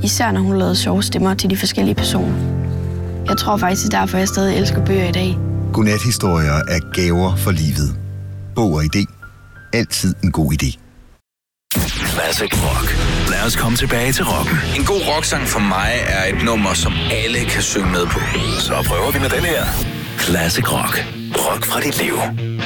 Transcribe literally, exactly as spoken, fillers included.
Især når hun lavede sjove stemmer til de forskellige personer. Jeg tror faktisk, det er derfor, jeg stadig elsker bøger i dag. Godnathistorier er gaver for livet. Bog og idé. Altid en god idé. Classic Rock. Lad os komme tilbage til rocken. En god rocksang for mig er et nummer, som alle kan synge med på. Så prøver vi med den her. Classic Rock. Rock fra dit liv.